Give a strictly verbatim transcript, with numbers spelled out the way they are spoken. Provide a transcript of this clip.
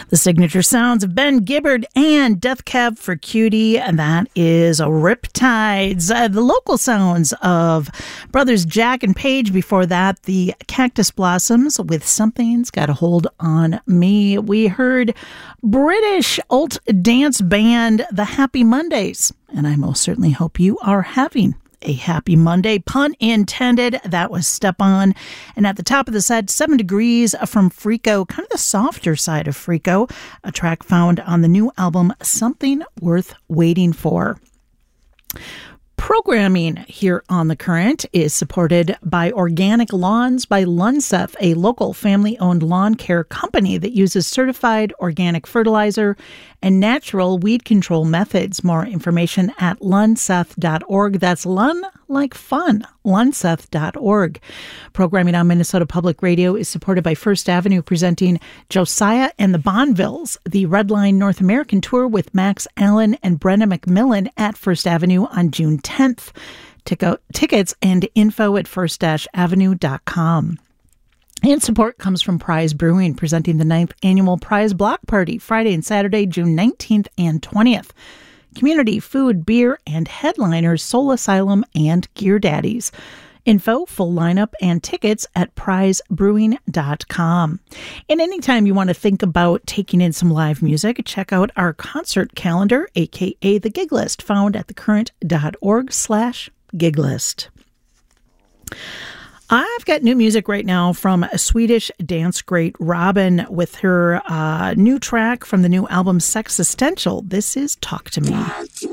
The signature sounds of Ben Gibbard and Death Cab for Cutie, and that is Riptides. Uh, the local sounds of brothers Jack and Paige. Before that, the Cactus Blossoms with Something's Got a Hold on Me. We heard British alt dance band The Happy Mondays, and I most certainly hope you are having a happy Monday, pun intended. That was Step On. And at the top of the set, Seven Degrees from Freako, kind of the softer side of Freako, a track found on the new album Something Worth Waiting For. Programming here on The Current is supported by Organic Lawns by Lunseth, a local family-owned lawn care company that uses certified organic fertilizer and natural weed control methods. More information at lunseth dot org. That's Lun like fun, lunseth dot org. Programming on Minnesota Public Radio is supported by First Avenue, presenting Josiah and the Bonvilles, the Redline North American Tour with Max Allen and Brenna McMillan at First Avenue on June tenth. Tick- tickets and info at first avenue dot com. And support comes from Prize Brewing, presenting the ninth annual Prize Block Party, Friday and Saturday, June nineteenth and twentieth. Community, food, beer, and headliners Soul Asylum and Gear Daddies. Info, full lineup, and tickets at prize brewing dot com. And anytime you want to think about taking in some live music, check out our concert calendar, aka the Gig List, found at thecurrent.org slash gig list. I've got new music right now from a Swedish dance great Robin with her uh, new track from the new album Sexistential. This is Talk to Me.